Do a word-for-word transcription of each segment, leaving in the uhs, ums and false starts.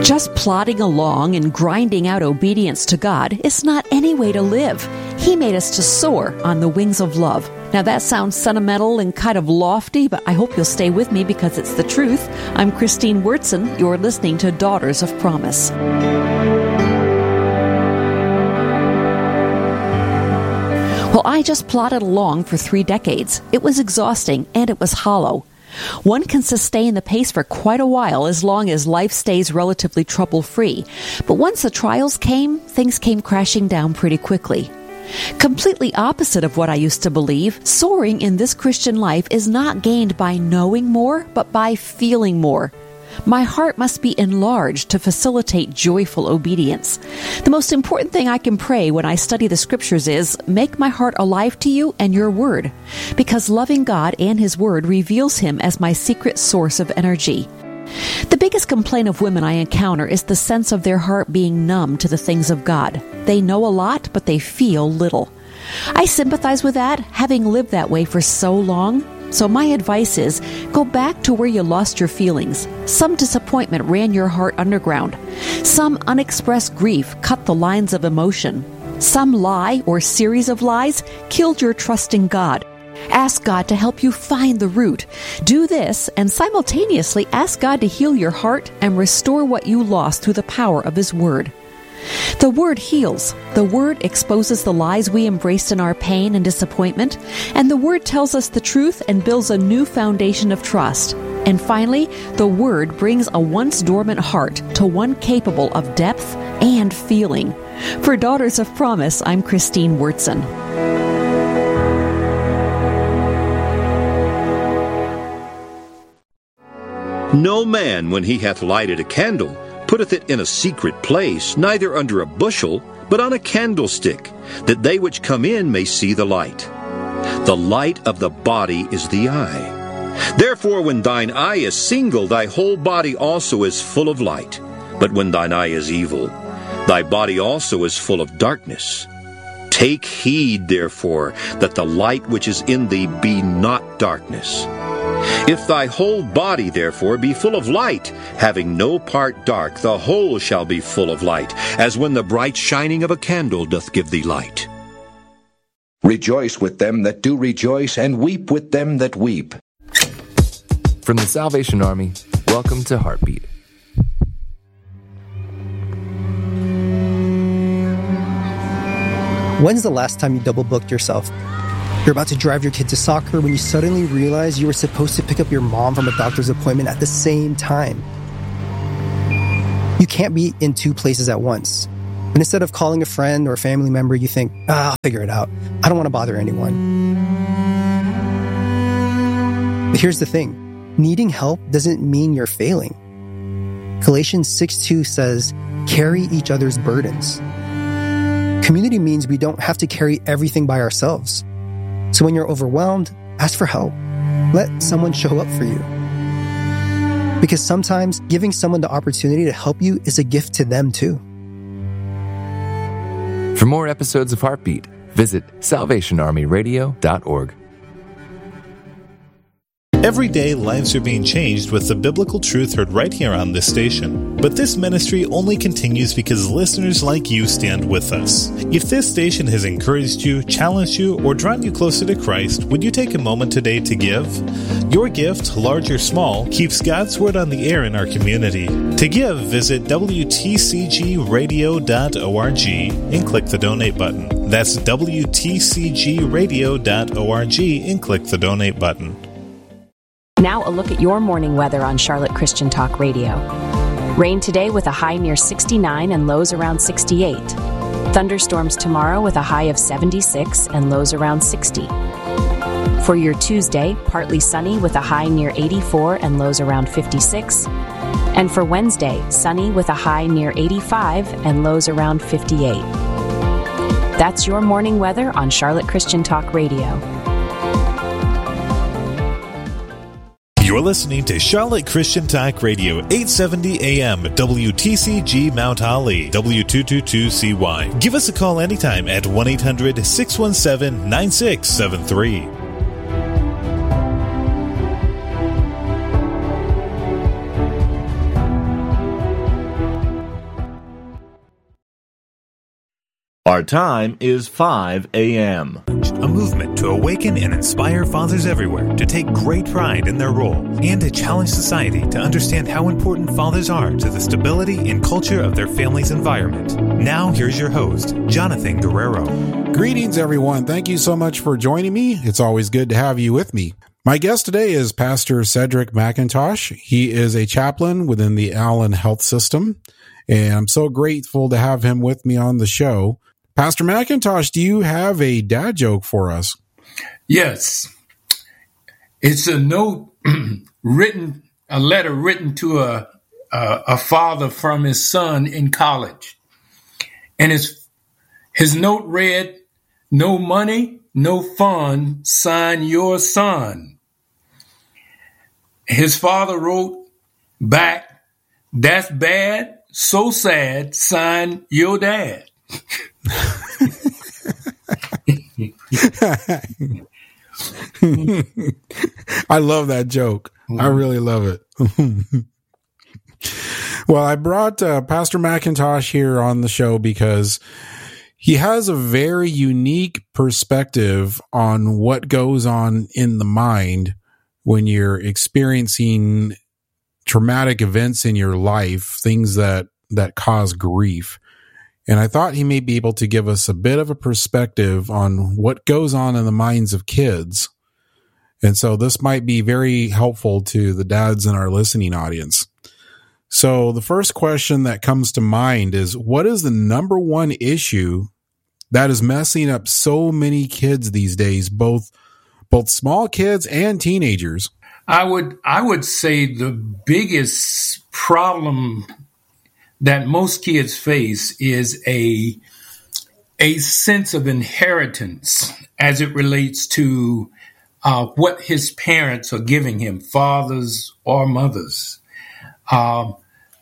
Just plodding along and grinding out obedience to God is not any way to live. He made us to soar on the wings of love. Now that sounds sentimental and kind of lofty, but I hope you'll stay with me because it's the truth. I'm Christine Wurtson. You're listening to Daughters of Promise. Well, I just plodded along for three decades. It was exhausting and it was hollow. One can sustain the pace for quite a while as long as life stays relatively trouble-free. But once the trials came, things came crashing down pretty quickly. Completely opposite of what I used to believe, soaring in this Christian life is not gained by knowing more, but by feeling more. My heart must be enlarged to facilitate joyful obedience. The most important thing I can pray when I study the Scriptures is, make my heart alive to you and your word, because loving God and His word reveals Him as my secret source of energy. The biggest complaint of women I encounter is the sense of their heart being numb to the things of God. They know a lot, but they feel little. I sympathize with that, having lived that way for so long. So my advice is, go back to where you lost your feelings. Some disappointment ran your heart underground. Some unexpressed grief cut the lines of emotion. Some lie or series of lies killed your trust in God. Ask God to help you find the root. Do this and simultaneously ask God to heal your heart and restore what you lost through the power of His Word. The Word heals. The Word exposes the lies we embraced in our pain and disappointment, and the Word tells us the truth and builds a new foundation of trust. And finally, the Word brings a once dormant heart to one capable of depth and feeling. For Daughters of Promise, I'm Christine Wurtson. No man, when he hath lighted a candle, putteth it in a secret place, neither under a bushel, but on a candlestick, that they which come in may see the light. The light of the body is the eye. Therefore, when thine eye is single, thy whole body also is full of light. But when thine eye is evil, thy body also is full of darkness. Take heed, therefore, that the light which is in thee be not darkness. If thy whole body, therefore, be full of light, having no part dark, the whole shall be full of light, as when the bright shining of a candle doth give thee light. Rejoice with them that do rejoice, and weep with them that weep. From the Salvation Army, welcome to Heartbeat. When's the last time you double-booked yourself? You're about to drive your kid to soccer when you suddenly realize you were supposed to pick up your mom from a doctor's appointment at the same time. You can't be in two places at once. And instead of calling a friend or a family member, you think, ah, I'll figure it out. I don't want to bother anyone. But here's the thing. Needing help doesn't mean you're failing. Galatians six two says, carry each other's burdens. Community means we don't have to carry everything by ourselves. So when you're overwhelmed, ask for help. Let someone show up for you. Because sometimes giving someone the opportunity to help you is a gift to them too. For more episodes of Heartbeat, visit salvation army radio dot org. Every day, lives are being changed with the biblical truth heard right here on this station. But this ministry only continues because listeners like you stand with us. If this station has encouraged you, challenged you, or drawn you closer to Christ, would you take a moment today to give? Your gift, large or small, keeps God's Word on the air in our community. To give, visit w t c g radio dot org and click the donate button. That's w t c g radio dot org and click the donate button. Now a look at your morning weather on Charlotte Christian Talk Radio. Rain today with a high near sixty-nine and lows around sixty-eight. Thunderstorms tomorrow with a high of seventy-six and lows around sixty. For your Tuesday, partly sunny with a high near eighty-four and lows around fifty-six. And for Wednesday, sunny with a high near eighty-five and lows around fifty-eight. That's your morning weather on Charlotte Christian Talk Radio. You're listening to Charlotte Christian Talk Radio, eight seventy A M, W T C G Mount Holly, W two twenty-two C Y. Give us a call anytime at one eight hundred six one seven nine six seven three. Our time is five a.m. A movement to awaken and inspire fathers everywhere to take great pride in their role and to challenge society to understand how important fathers are to the stability and culture of their family's environment. Now, here's your host, Jonathan Guerrero. Greetings, everyone. Thank you so much for joining me. It's always good to have you with me. My guest today is Pastor Cedric McIntosh. He is a chaplain within the Allen Health System, and I'm so grateful to have him with me on the show. Pastor McIntosh, do you have a dad joke for us? Yes. It's a note written, a letter written to a, a, a father from his son in college. And his, his note read, "No money, no fun, sign your son." His father wrote back, "That's bad, so sad, sign your dad." I love that joke. I really love it. Well, I brought uh, Pastor McIntosh here on the show because he has a very unique perspective on what goes on in the mind when you're experiencing traumatic events in your life, things that, that cause grief. And I thought he may be able to give us a bit of a perspective on what goes on in the minds of kids. And so this might be very helpful to the dads in our listening audience. So the first question that comes to mind is, what is the number one issue that is messing up so many kids these days, both both small kids and teenagers? I would I would say the biggest problem that most kids face is a a sense of inheritance as it relates to uh, what his parents are giving him, fathers or mothers. Um,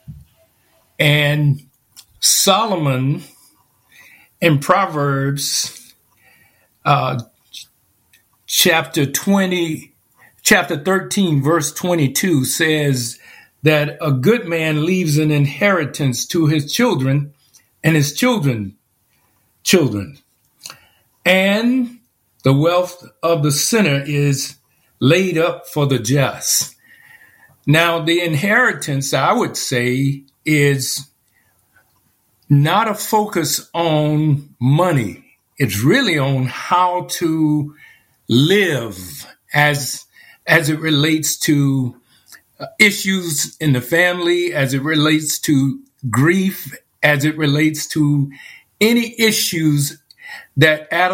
and Solomon in Proverbs uh, chapter twenty, chapter thirteen, verse twenty-two says that a good man leaves an inheritance to his children and his children children. And the wealth of the sinner is laid up for the just. Now, the inheritance, I would say, is not a focus on money. It's really on how to live as, as it relates to issues in the family, as it relates to grief, as it relates to any issues that